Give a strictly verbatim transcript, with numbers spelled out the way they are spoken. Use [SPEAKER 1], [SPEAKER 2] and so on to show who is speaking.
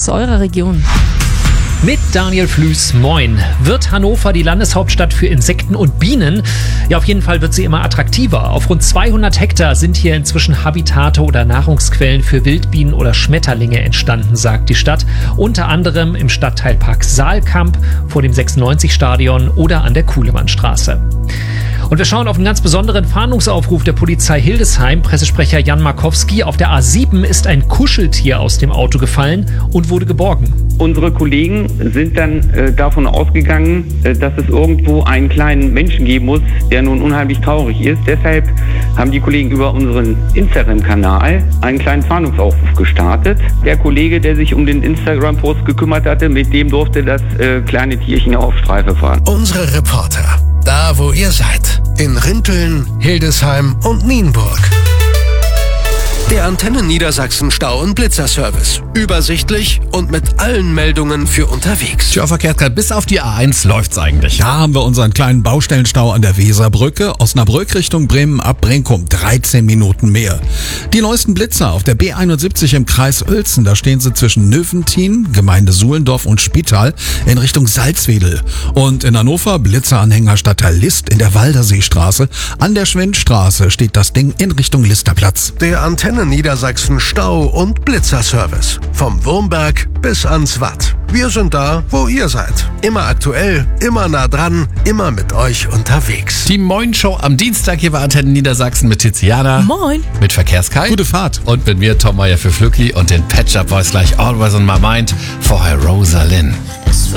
[SPEAKER 1] aus eurer Region.
[SPEAKER 2] Mit Daniel Flüß, moin. Wird Hannover die Landeshauptstadt für Insekten und Bienen? Ja, auf jeden Fall wird sie immer attraktiver. Auf rund zweihundert Hektar sind hier inzwischen Habitate oder Nahrungsquellen für Wildbienen oder Schmetterlinge entstanden, sagt die Stadt. Unter anderem im Stadtteilpark Saalkamp, vor dem sechsundneunzig-Stadion oder an der Kuhlemannstraße. Und wir schauen auf einen ganz besonderen Fahndungsaufruf der Polizei Hildesheim. Pressesprecher Jan Markowski: Auf der A sieben ist ein Kuscheltier aus dem Auto gefallen und wurde geborgen.
[SPEAKER 3] Unsere Kollegen sind dann äh, davon ausgegangen, äh, dass es irgendwo einen kleinen Menschen geben muss, der nun unheimlich traurig ist. Deshalb haben die Kollegen über unseren Instagram-Kanal einen kleinen Fahndungsaufruf gestartet. Der Kollege, der sich um den Instagram-Post gekümmert hatte, mit dem durfte das äh, kleine Tierchen auf Streife fahren.
[SPEAKER 4] Unsere Reporter, da wo ihr seid, in Rinteln, Hildesheim und Nienburg. Der Antenne Niedersachsen Stau- und Blitzerservice. Übersichtlich und mit allen Meldungen für unterwegs.
[SPEAKER 5] Tja, Verkehrsgrad bis auf die A eins läuft's eigentlich. Da haben wir unseren kleinen Baustellenstau an der Weserbrücke. Osnabrück Richtung Bremen ab Brenkum. dreizehn Minuten mehr. Die neuesten Blitzer auf der B einundsiebzig im Kreis Uelzen. Da stehen sie zwischen Növentin, Gemeinde Suhlendorf und Spital in Richtung Salzwedel. Und in Hannover Blitzeranhänger Stadtteil List in der Walderseestraße. An der Schwindstraße steht das Ding in Richtung Listerplatz.
[SPEAKER 4] Der Antenne Niedersachsen Stau- und Blitzerservice. Vom Wurmberg bis ans Watt. Wir sind da, wo ihr seid. Immer aktuell, immer nah dran, immer mit euch unterwegs.
[SPEAKER 6] Die Moin-Show am Dienstag hier bei Antenne Niedersachsen mit Tiziana.
[SPEAKER 1] Moin.
[SPEAKER 6] Mit Verkehrskai.
[SPEAKER 5] Gute Fahrt.
[SPEAKER 6] Und mit mir, Tom Meyer für Flücki und den Patch-Up Boys gleich Always on My Mind. Vorher Rosa Lynn.